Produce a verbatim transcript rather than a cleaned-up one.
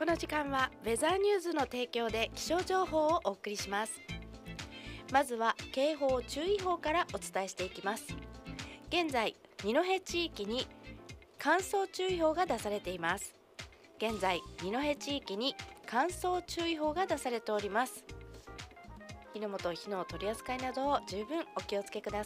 この時間はウェザーニューズの提供で気象情報をお送りします。まずは警報注意報からお伝えしていきます。現在二戸地域に乾燥注意報が出されています。現在二戸地域に乾燥注意報が出されております。火の元、火の取り扱いなどを十分お気をつけください。